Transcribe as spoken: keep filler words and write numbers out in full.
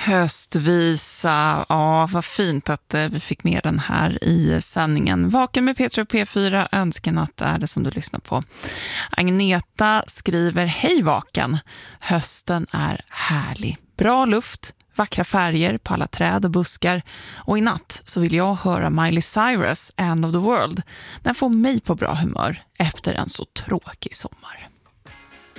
Höstvisa, ja vad fint att eh, vi fick med den här i sändningen. Vaken med Petra och P fyra, önskenatt är det som du lyssnar på. Agneta skriver, hej Vaken, hösten är härlig. Bra luft, vackra färger på alla träd och buskar. Och i natt så vill jag höra Miley Cyrus, End of the World. Den får mig på bra humör efter en så tråkig sommar.